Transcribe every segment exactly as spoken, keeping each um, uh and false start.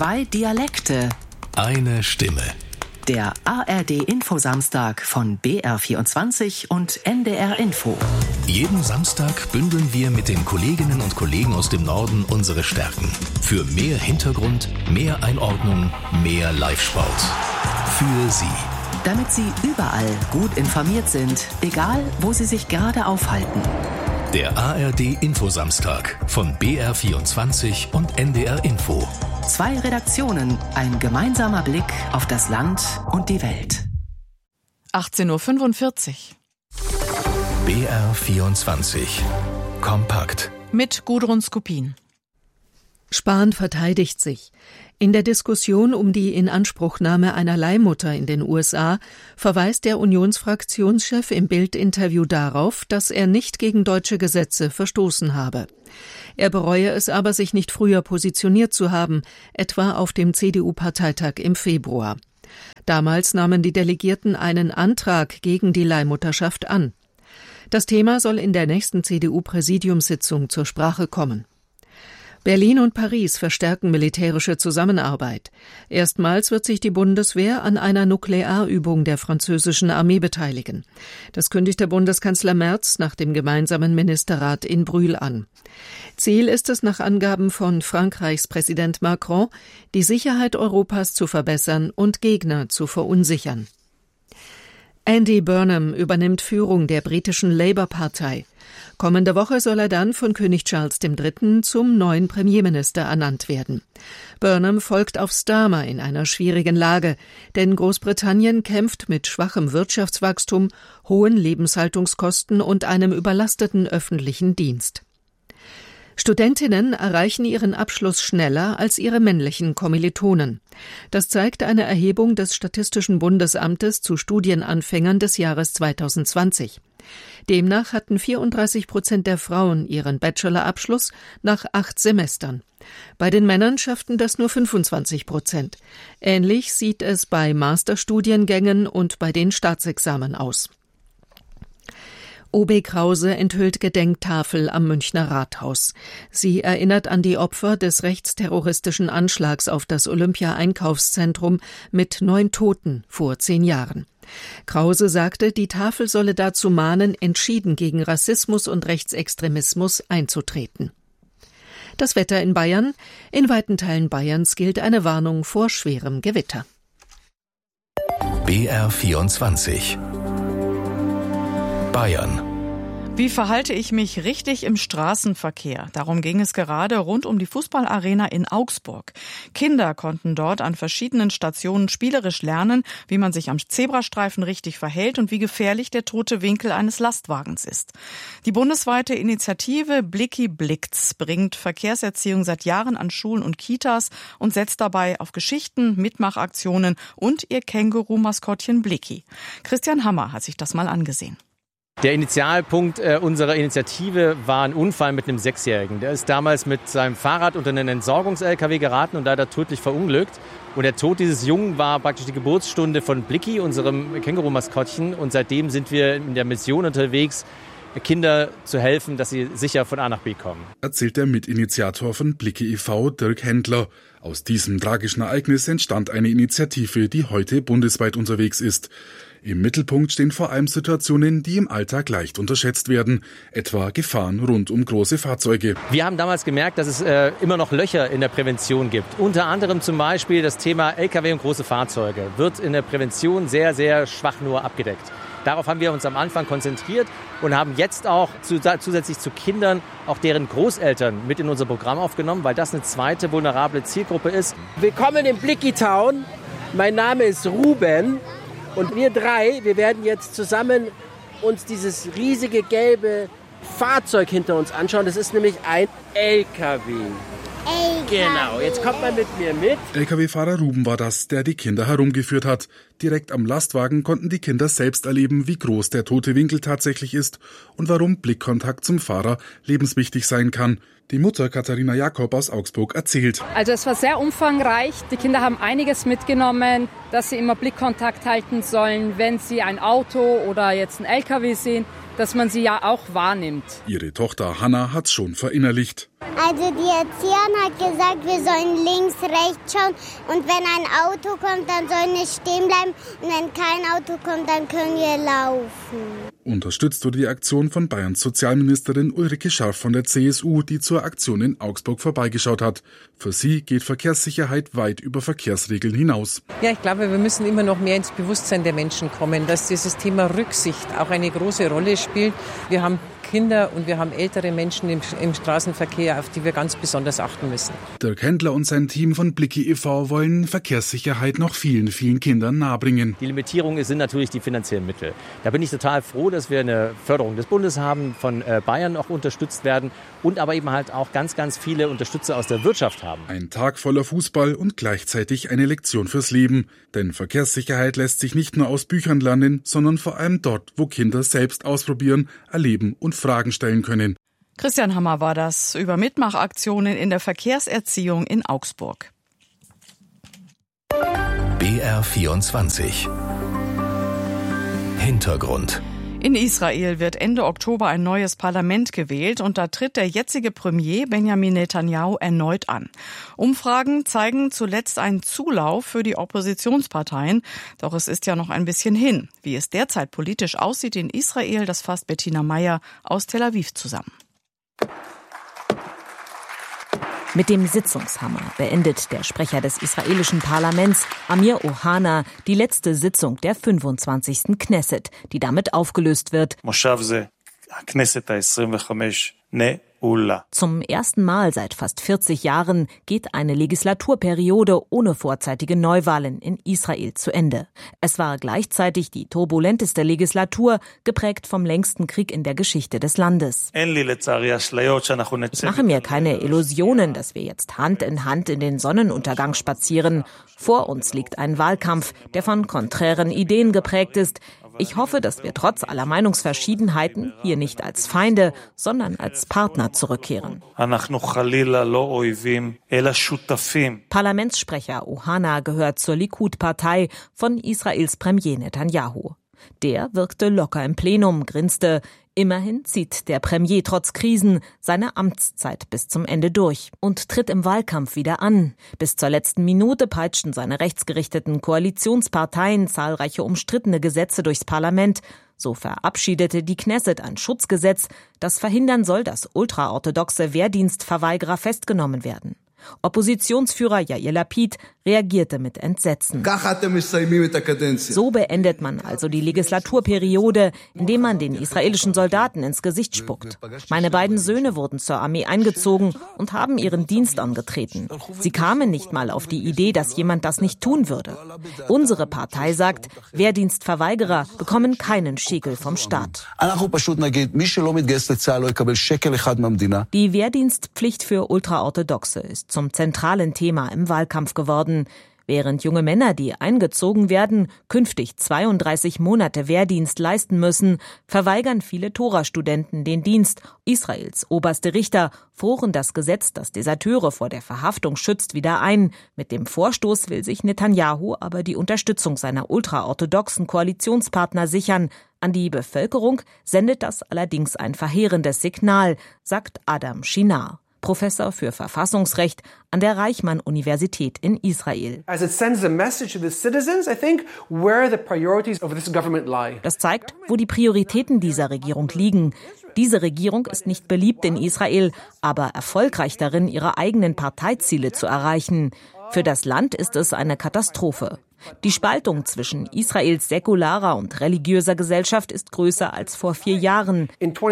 Zwei Dialekte. Eine Stimme. Der A R D-Info-Samstag von B R vierundzwanzig und N D R Info. Jeden Samstag bündeln wir mit den Kolleginnen und Kollegen aus dem Norden unsere Stärken. Für mehr Hintergrund, mehr Einordnung, mehr Live-Sport. Für Sie. Damit Sie überall gut informiert sind, egal wo Sie sich gerade aufhalten. Der A R D-Info-Samstag von B R vierundzwanzig und N D R Info. Zwei Redaktionen, ein gemeinsamer Blick auf das Land und die Welt. achtzehn Uhr fünfundvierzig. B R vierundzwanzig. Kompakt. Mit Gudrun Skupin. Spahn verteidigt sich. In der Diskussion um die Inanspruchnahme einer Leihmutter in den U S A verweist der Unionsfraktionschef im Bild-Interview darauf, dass er nicht gegen deutsche Gesetze verstoßen habe. Er bereue es aber, sich nicht früher positioniert zu haben, etwa auf dem C D U-Parteitag im Februar. Damals nahmen die Delegierten einen Antrag gegen die Leihmutterschaft an. Das Thema soll in der nächsten C D U-Präsidiumssitzung zur Sprache kommen. Berlin und Paris verstärken militärische Zusammenarbeit. Erstmals wird sich die Bundeswehr an einer Nuklearübung der französischen Armee beteiligen. Das kündigte Bundeskanzler Merz nach dem gemeinsamen Ministerrat in Brühl an. Ziel ist es nach Angaben von Frankreichs Präsident Macron, die Sicherheit Europas zu verbessern und Gegner zu verunsichern. Andy Burnham übernimmt Führung der britischen Labour-Partei. Kommende Woche soll er dann von König Charles der Dritte zum neuen Premierminister ernannt werden. Burnham folgt auf Starmer in einer schwierigen Lage, denn Großbritannien kämpft mit schwachem Wirtschaftswachstum, hohen Lebenshaltungskosten und einem überlasteten öffentlichen Dienst. Studentinnen erreichen ihren Abschluss schneller als ihre männlichen Kommilitonen. Das zeigt eine Erhebung des Statistischen Bundesamtes zu Studienanfängern des Jahres zweitausendzwanzig. Demnach hatten vierunddreißig Prozent der Frauen ihren Bachelorabschluss nach acht Semestern. Bei den Männern schafften das nur fünfundzwanzig Prozent. Ähnlich sieht es bei Masterstudiengängen und bei den Staatsexamen aus. O B Krause enthüllt Gedenktafel am Münchner Rathaus. Sie erinnert an die Opfer des rechtsterroristischen Anschlags auf das Olympia-Einkaufszentrum mit neun Toten vor zehn Jahren. Krause sagte, die Tafel solle dazu mahnen, entschieden gegen Rassismus und Rechtsextremismus einzutreten. Das Wetter in Bayern. In weiten Teilen Bayerns gilt eine Warnung vor schwerem Gewitter. B R vierundzwanzig. Bayern. Wie verhalte ich mich richtig im Straßenverkehr? Darum ging es gerade rund um die Fußballarena in Augsburg. Kinder konnten dort an verschiedenen Stationen spielerisch lernen, wie man sich am Zebrastreifen richtig verhält und wie gefährlich der tote Winkel eines Lastwagens ist. Die bundesweite Initiative Blicki blickt's bringt Verkehrserziehung seit Jahren an Schulen und Kitas und setzt dabei auf Geschichten, Mitmachaktionen und ihr Känguru-Maskottchen Blicki. Christian Hammer hat sich das mal angesehen. Der Initialpunkt äh, unserer Initiative war ein Unfall mit einem Sechsjährigen. Der ist damals mit seinem Fahrrad unter einen Entsorgungs-L K W geraten und leider tödlich verunglückt. Und der Tod dieses Jungen war praktisch die Geburtsstunde von Blicki, unserem Känguru-Maskottchen. Und seitdem sind wir in der Mission unterwegs, Kinder zu helfen, dass sie sicher von A nach B kommen. Erzählt der Mitinitiator von Blicki e V, Dirk Händler. Aus diesem tragischen Ereignis entstand eine Initiative, die heute bundesweit unterwegs ist. Im Mittelpunkt stehen vor allem Situationen, die im Alltag leicht unterschätzt werden, etwa Gefahren rund um große Fahrzeuge. Wir haben damals gemerkt, dass es äh, immer noch Löcher in der Prävention gibt. Unter anderem zum Beispiel das Thema L K W und große Fahrzeuge wird in der Prävention sehr, sehr schwach nur abgedeckt. Darauf haben wir uns am Anfang konzentriert und haben jetzt auch zusätzlich zu Kindern auch deren Großeltern mit in unser Programm aufgenommen, weil das eine zweite vulnerable Zielgruppe ist. Willkommen in Blicki Town. Mein Name ist Ruben. Und wir drei, wir werden jetzt zusammen uns dieses riesige gelbe Fahrzeug hinter uns anschauen. Das ist nämlich ein L K W. L K W. Genau, jetzt kommt man mit mir mit. L K W-Fahrer Ruben war das, der die Kinder herumgeführt hat. Direkt am Lastwagen konnten die Kinder selbst erleben, wie groß der tote Winkel tatsächlich ist und warum Blickkontakt zum Fahrer lebenswichtig sein kann. Die Mutter Katharina Jakob aus Augsburg erzählt. Also es war sehr umfangreich. Die Kinder haben einiges mitgenommen, dass sie immer Blickkontakt halten sollen, wenn sie ein Auto oder jetzt ein L K W sehen, dass man sie ja auch wahrnimmt. Ihre Tochter Hanna hat's schon verinnerlicht. Also die Erzieherin hat gesagt, wir sollen links, rechts schauen und wenn ein Auto kommt, dann sollen wir stehen bleiben und wenn kein Auto kommt, dann können wir laufen. Unterstützt wurde die Aktion von Bayerns Sozialministerin Ulrike Scharf von der C S U, die zur Aktion in Augsburg vorbeigeschaut hat. Für sie geht Verkehrssicherheit weit über Verkehrsregeln hinaus. Ja, ich glaube, wir müssen immer noch mehr ins Bewusstsein der Menschen kommen, dass dieses Thema Rücksicht auch eine große Rolle spielt. Wir haben Kinder und wir haben ältere Menschen im, im Straßenverkehr, auf die wir ganz besonders achten müssen. Dirk Händler und sein Team von Blicke e V wollen Verkehrssicherheit noch vielen, vielen Kindern nahebringen. Die Limitierung sind natürlich die finanziellen Mittel. Da bin ich total froh, dass wir eine Förderung des Bundes haben, von Bayern auch unterstützt werden und aber eben halt auch ganz, ganz viele Unterstützer aus der Wirtschaft haben. Ein Tag voller Fußball und gleichzeitig eine Lektion fürs Leben. Denn Verkehrssicherheit lässt sich nicht nur aus Büchern lernen, sondern vor allem dort, wo Kinder selbst ausprobieren, erleben und Fragen stellen können. Christian Hammer war das über Mitmachaktionen in der Verkehrserziehung in Augsburg. B R vierundzwanzig Hintergrund. In Israel wird Ende Oktober ein neues Parlament gewählt und da tritt der jetzige Premier Benjamin Netanyahu erneut an. Umfragen zeigen zuletzt einen Zulauf für die Oppositionsparteien, doch es ist ja noch ein bisschen hin. Wie es derzeit politisch aussieht in Israel, das fasst Bettina Meyer aus Tel Aviv zusammen. Mit dem Sitzungshammer beendet der Sprecher des israelischen Parlaments, Amir Ohana, die letzte Sitzung der fünfundzwanzigsten Knesset, die damit aufgelöst wird. Zum ersten Mal seit fast vierzig Jahren geht eine Legislaturperiode ohne vorzeitige Neuwahlen in Israel zu Ende. Es war gleichzeitig die turbulenteste Legislatur, geprägt vom längsten Krieg in der Geschichte des Landes. Ich mache mir keine Illusionen, dass wir jetzt Hand in Hand in den Sonnenuntergang spazieren. Vor uns liegt ein Wahlkampf, der von konträren Ideen geprägt ist. Ich hoffe, dass wir trotz aller Meinungsverschiedenheiten hier nicht als Feinde, sondern als Partner zurückkehren. Parlamentssprecher Ohana gehört zur Likud-Partei von Israels Premier Netanyahu. Der wirkte locker im Plenum, grinste. Immerhin zieht der Premier trotz Krisen seine Amtszeit bis zum Ende durch und tritt im Wahlkampf wieder an. Bis zur letzten Minute peitschten seine rechtsgerichteten Koalitionsparteien zahlreiche umstrittene Gesetze durchs Parlament. So verabschiedete die Knesset ein Schutzgesetz, das verhindern soll, dass ultraorthodoxe Wehrdienstverweigerer festgenommen werden. Oppositionsführer Yair Lapid reagierte mit Entsetzen. So beendet man also die Legislaturperiode, indem man den israelischen Soldaten ins Gesicht spuckt. Meine beiden Söhne wurden zur Armee eingezogen und haben ihren Dienst angetreten. Sie kamen nicht mal auf die Idee, dass jemand das nicht tun würde. Unsere Partei sagt, Wehrdienstverweigerer bekommen keinen Schekel vom Staat. Die Wehrdienstpflicht für Ultraorthodoxe ist zum zentralen Thema im Wahlkampf geworden. Während junge Männer, die eingezogen werden, künftig zweiunddreißig Monate Wehrdienst leisten müssen, verweigern viele Tora-Studenten den Dienst. Israels oberste Richter froren das Gesetz, das Deserteure vor der Verhaftung schützt, wieder ein. Mit dem Vorstoß will sich Netanyahu aber die Unterstützung seiner ultraorthodoxen Koalitionspartner sichern. An die Bevölkerung sendet das allerdings ein verheerendes Signal, sagt Adam Shinar, Professor für Verfassungsrecht an der Reichman-Universität in Israel. Das zeigt, wo die Prioritäten dieser Regierung liegen. Diese Regierung ist nicht beliebt in Israel, aber erfolgreich darin, ihre eigenen Parteiziele zu erreichen. Für das Land ist es eine Katastrophe. Die Spaltung zwischen Israels säkularer und religiöser Gesellschaft ist größer als vor vier Jahren.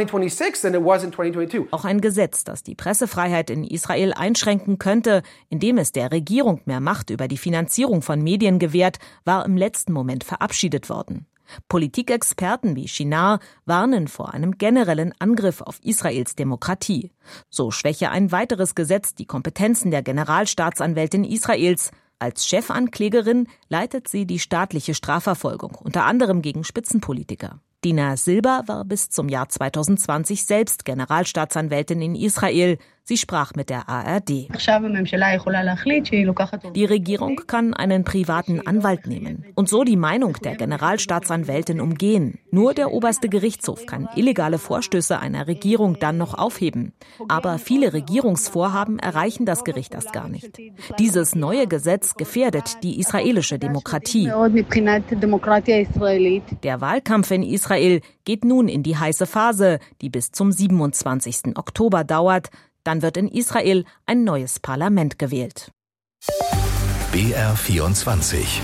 Auch ein Gesetz, das die Pressefreiheit in Israel einschränken könnte, indem es der Regierung mehr Macht über die Finanzierung von Medien gewährt, war im letzten Moment verabschiedet worden. Politikexperten wie Shinar warnen vor einem generellen Angriff auf Israels Demokratie. So schwäche ein weiteres Gesetz die Kompetenzen der Generalstaatsanwältin Israels. Als Chefanklägerin leitet sie die staatliche Strafverfolgung, unter anderem gegen Spitzenpolitiker. Dina Silber war bis zum Jahr zweitausendzwanzig selbst Generalstaatsanwältin in Israel. Sie sprach mit der A R D. Die Regierung kann einen privaten Anwalt nehmen und so die Meinung der Generalstaatsanwältin umgehen. Nur der oberste Gerichtshof kann illegale Vorstöße einer Regierung dann noch aufheben. Aber viele Regierungsvorhaben erreichen das Gericht erst gar nicht. Dieses neue Gesetz gefährdet die israelische Demokratie. Der Wahlkampf in Israel geht nun in die heiße Phase, die bis zum siebenundzwanzigsten Oktober dauert. Dann wird in Israel ein neues Parlament gewählt. B R vierundzwanzig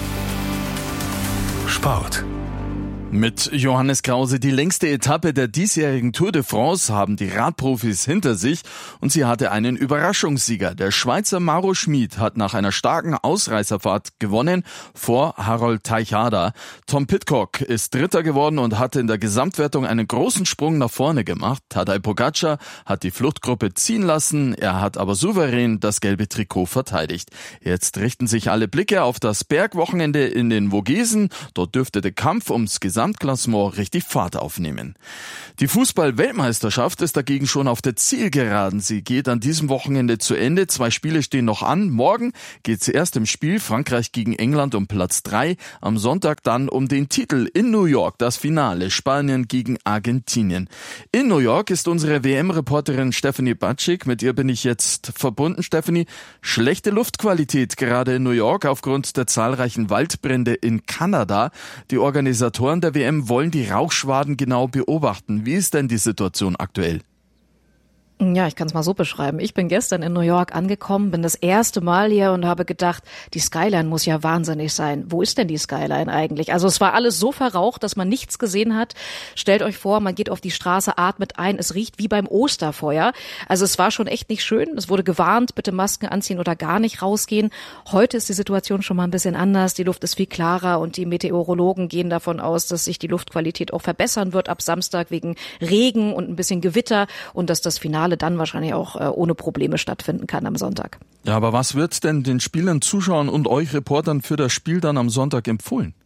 Sport. Mit Johannes Krause die längste Etappe der diesjährigen Tour de France haben die Radprofis hinter sich und sie hatte einen Überraschungssieger. Der Schweizer Mauro Schmid hat nach einer starken Ausreißerfahrt gewonnen vor Harold Teichada. Tom Pidcock ist Dritter geworden und hatte in der Gesamtwertung einen großen Sprung nach vorne gemacht. Tadej Pogačar hat die Fluchtgruppe ziehen lassen, er hat aber souverän das gelbe Trikot verteidigt. Jetzt richten sich alle Blicke auf das Bergwochenende in den Vogesen. Dort dürfte der Kampf ums Gesamtklassement richtig Fahrt aufnehmen. Die Fußball-Weltmeisterschaft ist dagegen schon auf der Zielgeraden. Sie geht an diesem Wochenende zu Ende. Zwei Spiele stehen noch an. Morgen geht es erst im Spiel Frankreich gegen England um Platz drei. Am Sonntag dann um den Titel in New York, das Finale Spanien gegen Argentinien. In New York ist unsere W M-Reporterin Stephanie Batschik. Mit ihr bin ich jetzt verbunden. Stephanie, schlechte Luftqualität gerade in New York aufgrund der zahlreichen Waldbrände in Kanada. Die Organisatoren der W M wollen die Rauchschwaden genau beobachten. Wie ist denn die Situation aktuell? Ja, ich kann es mal so beschreiben. Ich bin gestern in New York angekommen, bin das erste Mal hier und habe gedacht, die Skyline muss ja wahnsinnig sein. Wo ist denn die Skyline eigentlich? Also es war alles so verraucht, dass man nichts gesehen hat. Stellt euch vor, man geht auf die Straße, atmet ein, es riecht wie beim Osterfeuer. Also es war schon echt nicht schön. Es wurde gewarnt, bitte Masken anziehen oder gar nicht rausgehen. Heute ist die Situation schon mal ein bisschen anders. Die Luft ist viel klarer und die Meteorologen gehen davon aus, dass sich die Luftqualität auch verbessern wird ab Samstag wegen Regen und ein bisschen Gewitter und dass das Finale dann wahrscheinlich auch äh, ohne Probleme stattfinden kann am Sonntag. Ja, aber was wird denn den Spielern, Zuschauern und euch Reportern für das Spiel dann am Sonntag empfohlen?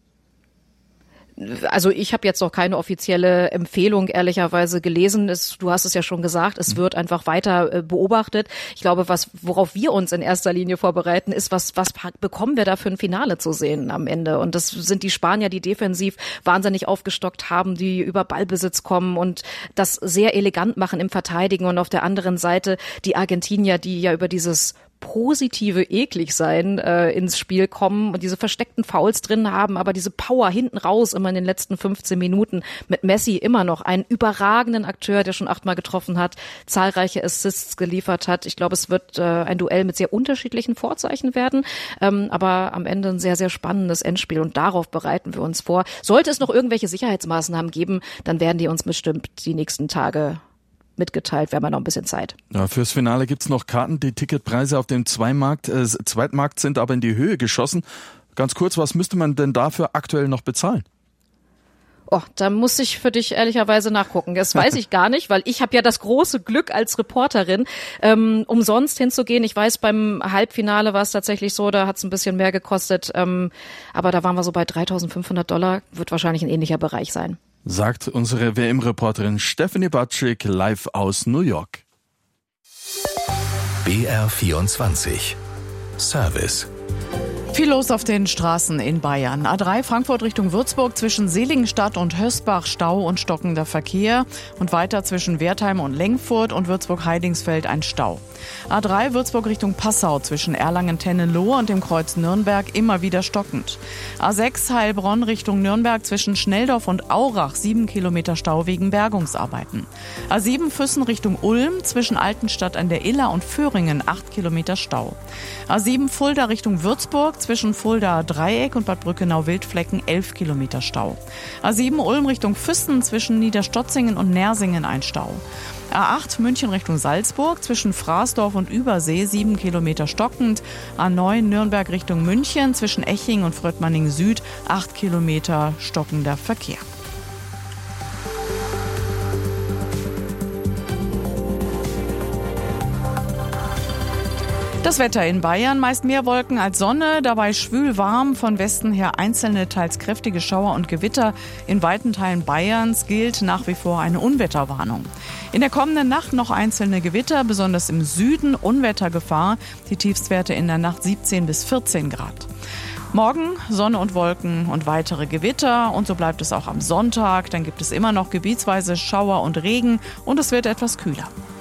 Also ich habe jetzt noch keine offizielle Empfehlung ehrlicherweise gelesen. Es, du hast es ja schon gesagt, es wird einfach weiter äh, beobachtet. Ich glaube, was worauf wir uns in erster Linie vorbereiten, ist, was was bekommen wir da für ein Finale zu sehen am Ende. Und das sind die Spanier, die defensiv wahnsinnig aufgestockt haben, die über Ballbesitz kommen und das sehr elegant machen im Verteidigen. Und auf der anderen Seite die Argentinier, die ja über dieses positive Ekligsein äh, ins Spiel kommen und diese versteckten Fouls drin haben, aber diese Power hinten raus immer in den letzten fünfzehn Minuten mit Messi immer noch einen überragenden Akteur, der schon achtmal getroffen hat, zahlreiche Assists geliefert hat. Ich glaube, es wird äh, ein Duell mit sehr unterschiedlichen Vorzeichen werden, ähm, aber am Ende ein sehr, sehr spannendes Endspiel und darauf bereiten wir uns vor. Sollte es noch irgendwelche Sicherheitsmaßnahmen geben, dann werden die uns bestimmt die nächsten Tage mitgeteilt, wir haben ja noch ein bisschen Zeit. Ja, fürs Finale gibt's noch Karten. Die Ticketpreise auf dem Zweimarkt, äh, Zweitmarkt sind aber in die Höhe geschossen. Ganz kurz, was müsste man denn dafür aktuell noch bezahlen? Oh, da muss ich für dich ehrlicherweise nachgucken. Das weiß ich gar nicht, weil ich habe ja das große Glück als Reporterin, ähm, umsonst hinzugehen. Ich weiß, beim Halbfinale war es tatsächlich so, da hat es ein bisschen mehr gekostet. Ähm, aber da waren wir so bei dreitausendfünfhundert Dollar. Wird wahrscheinlich ein ähnlicher Bereich sein. Sagt unsere W M-Reporterin Stephanie Batschik live aus New York. B R vierundzwanzig Service. Viel los auf den Straßen in Bayern. A drei Frankfurt Richtung Würzburg zwischen Seligenstadt und Hösbach Stau und stockender Verkehr und weiter zwischen Wertheim und Lengfurt und Würzburg-Heidingsfeld ein Stau. A drei Würzburg Richtung Passau zwischen Erlangen-Tennenlohe und dem Kreuz Nürnberg immer wieder stockend. A sechs Heilbronn Richtung Nürnberg zwischen Schnelldorf und Aurach sieben Kilometer Stau wegen Bergungsarbeiten. A sieben Füssen Richtung Ulm zwischen Altenstadt an der Iller und Föhringen acht Kilometer Stau. A sieben Fulda Richtung Würzburg zwischen Fulda Dreieck und Bad Brückenau-Wildflecken elf Kilometer Stau. A sieben Ulm Richtung Füssen zwischen Niederstotzingen und Nersingen ein Stau. A acht München Richtung Salzburg zwischen Fraßdorf und Übersee sieben Kilometer stockend. A neun Nürnberg Richtung München zwischen Eching und Fröttmanning Süd acht Kilometer stockender Verkehr. Das Wetter in Bayern, meist mehr Wolken als Sonne, dabei schwül warm, von Westen her einzelne, teils kräftige Schauer und Gewitter. In weiten Teilen Bayerns gilt nach wie vor eine Unwetterwarnung. In der kommenden Nacht noch einzelne Gewitter, besonders im Süden Unwettergefahr, die Tiefstwerte in der Nacht siebzehn bis vierzehn Grad. Morgen Sonne und Wolken und weitere Gewitter und so bleibt es auch am Sonntag. Dann gibt es immer noch gebietsweise Schauer und Regen und es wird etwas kühler.